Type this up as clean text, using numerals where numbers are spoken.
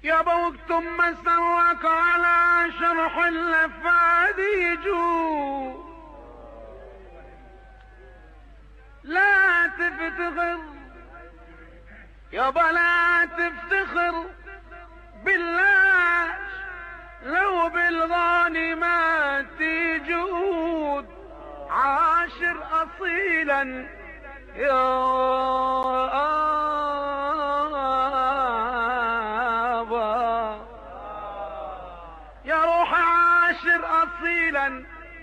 يابا وقت ما سواك على شرح الافادي جو، لا تفتخر يابا لا تفتخر بالله، لو بالغانمات جود عاشر اصيلا يا